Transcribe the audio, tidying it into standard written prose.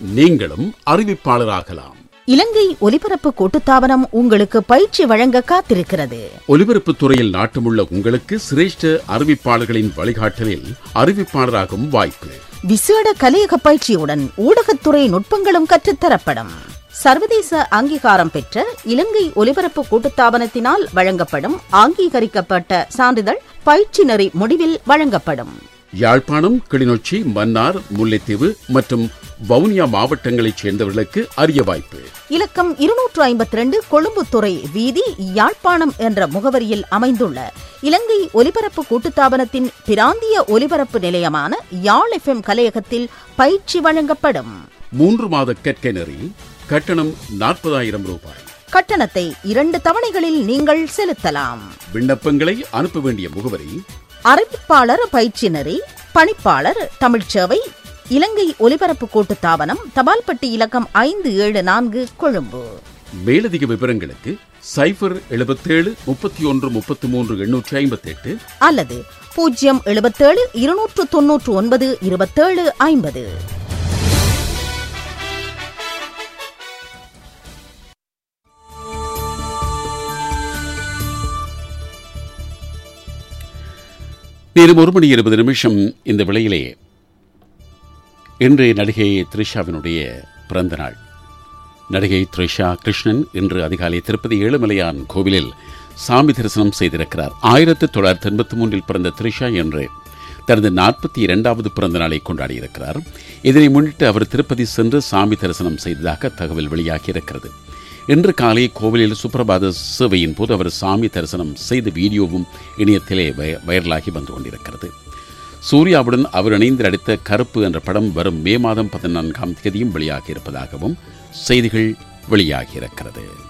நீங்களும் அறிவிப்பாளராகலாம். இலங்கை ஒலிபரப்பு கூட்டுத்தாபனம் உங்களுக்கு பயிற்சி வழங்க காத்திருக்கிறது. ஒலிபரப்பு துறையில் நாட்டமுள்ள உங்களுக்கு சிரேஷ்ட அறிவிப்பாளர்களின் வழிகாட்டலில் அறிவிப்பாளராகும் வாய்ப்பு. விசேட கலையக பயிற்சியுடன் ஊடகத்துறை நுட்பங்களும் கற்றுத்தரப்படும். சர்வதேச அங்கீகாரம் பெற்ற இலங்கை ஒலிபரப்பு கூட்டுத்தாபனத்தினால் வழங்கப்படும் அங்கீகரிக்கப்பட்ட சான்றிதழ் பயிற்சி நெறி முடிவில் வழங்கப்படும். யாழ்ப்பாணம், கிளிநொச்சி, மன்னார், முல்லைத்தீவு மற்றும் வவுனியா மாவட்டங்களைச் சேர்ந்தவர்களுக்கு அரிய வாய்ப்பு. இலக்கம் 252 கொழும்புத்துறை வீதி, யாழ்ப்பாணம் என்ற முகவரியில் அமைந்துள்ள இலங்கை ஒலிபரப்பு கூட்டுத்தாபனத்தின் பிராந்திய ஒலிபரப்பு நிலையமான யாழ் FM கலையகத்தில் பயிற்சி வழங்கப்படும். 3 மாத கற்கை நெறி. கட்டணம் 40,000 ரூபாய். கட்டணத்தை 2 தவணைகளில் நீங்கள் செலுத்தலாம். விண்ணப்பங்களை அனுப்ப வேண்டிய முகவரி: அறிவிப்பாளர் பயிற்சி நெறி, பணிப்பாளர், தமிழ்ச்சேவை, இலங்கை ஒலிபரப்பு கூட்டுத்தாபனம், தபால்பட்டி இலக்கம் 574, கொழும்பு. மேலதிக விவரங்களுக்கு 077 31 33 858 அல்லது 077 299 27 50. நேரம் 1:20 இந்த வேளையிலே இன்று நடிகை த்ரிஷாவினுடைய பிறந்த நாள். நடிகை த்ரிஷா கிருஷ்ணன் இன்று அதிகாலை திருப்பதி ஏழுமலையான் கோவிலில் சாமி தரிசனம் செய்திருக்கிறார். 1983 பிறந்த த்ரிஷா என்று தனது 42வது பிறந்த நாளை கொண்டாடியிருக்கிறார். இதனை முன்னிட்டு அவர் திருப்பதி சென்று சாமி தரிசனம் செய்ததாக தகவல் வெளியாகியிருக்கிறது. இன்று காலை கோவிலில் சுப்பிரபாத சேவையின் போது அவர் சாமி தரிசனம் செய்த வீடியோவும் இணையத்திலே வைரலாகி வந்து கொண்டிருக்கிறது. சூர்யாவுடன் அவர் இணைந்து நடித்த கருப்பு என்ற படம் வரும் மே மாதம் 14ஆம் தேதியும் வெளியாகி இருப்பதாகவும் செய்திகள் வெளியாகியிருக்கிறது.